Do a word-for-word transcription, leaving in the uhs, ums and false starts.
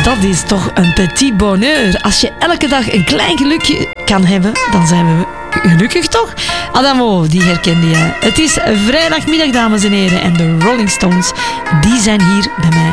Dat is toch een petit bonheur. Als je elke dag een klein gelukje kan hebben, dan zijn we gelukkig toch? Adamo, die herkende je. Het is vrijdagmiddag, dames en heren. En de Rolling Stones, die zijn hier bij mij